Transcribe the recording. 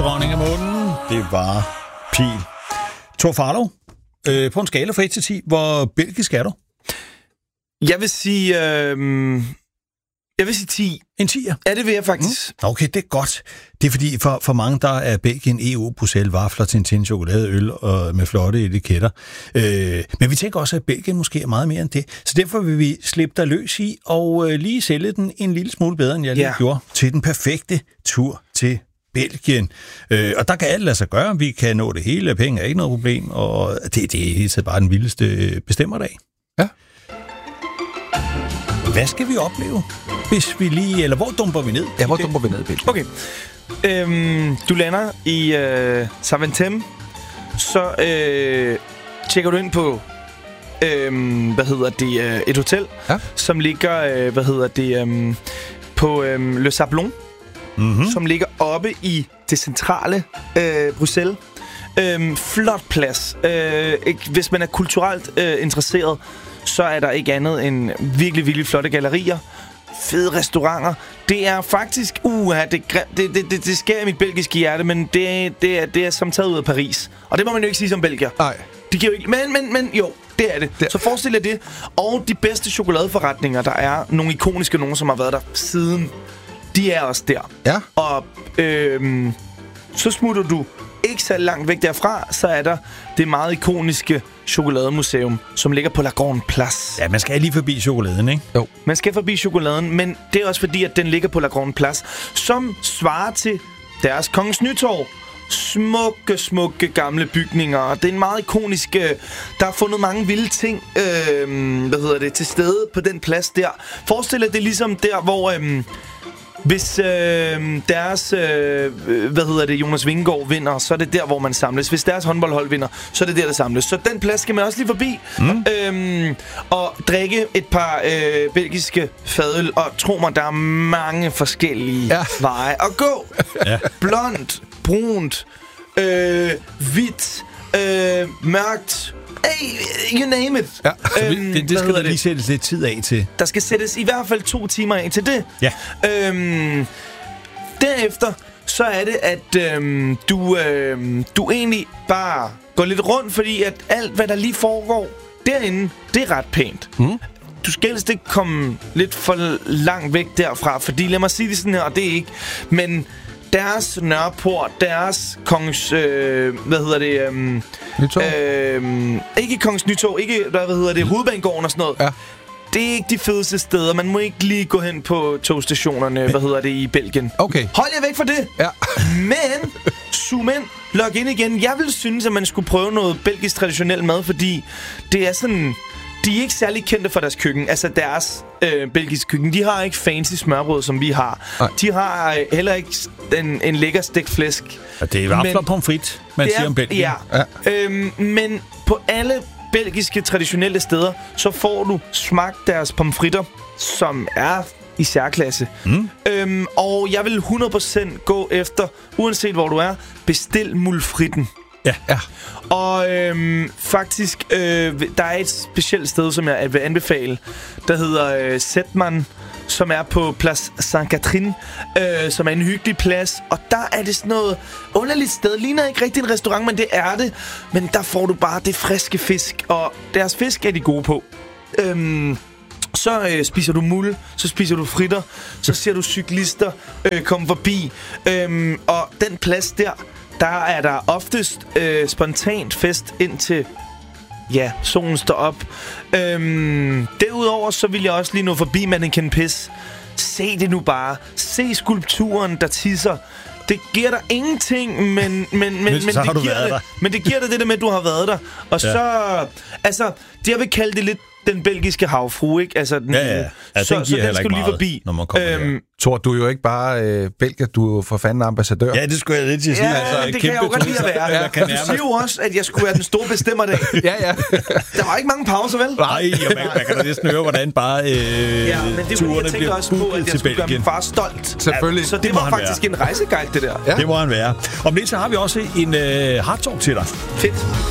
dronning af månen, det var Pil. Tor Farlov, på en skala fra 1 til 10, hvor belgisk er du? Jeg vil sige 10. En 10'er? Ja, det vil jeg faktisk. Okay, det er godt. Det er fordi, for mange, der er Belgien EU, Bruxelles, vafler, Tintin, chokolade, øl og med flotte etiketter. Men vi tænker også, at Belgien måske er meget mere end det. Så derfor vil vi slippe dig løs i og lige sælge den en lille smule bedre, end jeg lige gjorde, til den perfekte tur til Belgien. Og der kan alt lade sig gøre. Vi kan nå det hele. Penge er ikke noget problem. Og det er helt bare den vildeste bestemmerdag. Ja. Hvad skal vi opleve, hvis vi lige... Eller hvor dumper vi ned? Ja, hvor dumper vi ned i Belgien? Okay. Du lander i Zaventem. Så tjekker du ind på et hotel, som ligger på Le Sablon, som ligger oppe i det centrale Bruxelles. Flot plads. Hvis man er kulturelt interesseret, så er der ikke andet end virkelig, virkelig flotte gallerier, fede restauranter. Det er faktisk, det skærer i mit belgiske hjerte, men det er som taget ud af Paris. Og det må man jo ikke sige som belgier. Nej. Det giver jo ikke, men jo, det er det. Så forestil dig det. Og de bedste chokoladeforretninger, der er nogle ikoniske, nogen som har været der siden, de er også der. Ja. Og så smutter du ikke så langt væk derfra, så er der det meget ikoniske chokolademuseum, som ligger på La Grande Place. Ja, man skal lige forbi chokoladen, ikke? Jo. Man skal forbi chokoladen, men det er også fordi, at den ligger på La Grande Place, som svarer til deres Kongens Nytorv. Smukke gamle bygninger, og det er en meget ikonisk... der er fundet mange vilde ting til stede på den plads der. Forestil dig, det er ligesom der, hvor... Hvis deres Jonas Vingegaard vinder, så er det der, hvor man samles. Hvis deres håndboldhold vinder, så er det der, der samles. Så den plads skal man også lige forbi og drikke et par belgiske fadøl. Og tro mig, der er mange forskellige veje at gå. Blond, brunt, hvidt, mørkt. Hey, you name it. Ja. Det skal der lige sættes lidt tid af til. Der skal sættes i hvert fald 2 timer af til det. Ja. Derefter så er det, at du egentlig bare går lidt rundt, fordi at alt, hvad der lige foregår derinde, det er ret pænt. Du skal helst ikke komme lidt for langt væk derfra, fordi lad mig sige det sådan her, og det er ikke, men deres Nørreport, deres Kongens... ikke Kongens Nytorv, ikke Hovedbanegården og sådan noget. Ja. Det er ikke de fedeste steder. Man må ikke lige gå hen på togstationerne, i Belgien. Okay. Hold jer væk fra det. Ja. Men, zoom ind, log ind igen. Jeg ville synes, at man skulle prøve noget belgisk traditionel mad, fordi det er sådan... De er ikke særlig kendte for deres køkken. Altså deres belgiske køkken. De har ikke fancy smørbrød, som vi har. Nej. De har heller ikke en lækker stegt flæsk. Ja, det er vafler pomfrit, man siger om Belgien. Ja. Men på alle belgiske traditionelle steder, så får du smagt deres pomfritter, som er i særklasse. Og jeg vil 100% gå efter, uanset hvor du er, bestil mulfritten. Ja. Og faktisk, der er et specielt sted, som jeg vil anbefale, der hedder Zetman, som er på Place Saint-Catherine, som er en hyggelig plads. Og der er det sådan noget underligt sted. Ligner ikke rigtig en restaurant, men det er det. Men der får du bare det friske fisk, og deres fisk er de gode på. Så spiser du muld, så spiser du fritter, så ser du cyklister komme forbi. Og den plads der er der oftest spontant fest indtil solen står op. Derudover så vil jeg også lige nå forbi Mannequin Piss. Se det nu bare. Se skulpturen, der tisser. Det giver dig ingenting, men det giver dig det der med, at du har været der. Og så, jeg vil kalde det lidt den belgiske havfru, ikke? Altså, den, så den skal du lige forbi. Når man kommer Tor, du er jo ikke bare belgier, du er jo for fanden ambassadør. Ja, det skulle jeg lidt sige. Ja, det kan jeg jo godt lide at være. Du siger jo også, at jeg skulle være den store bestemmer dag. Ja. Der var ikke mange pauser, vel? Nej, man kan da næsten høre, hvordan bare men det var jeg tænkte også på, at jeg skulle gøre min far stolt. Selvfølgelig. Så det var faktisk en rejseguide, det der. Ja. Det må han være. Om lidt så har vi også en hardtalk til dig. Fedt.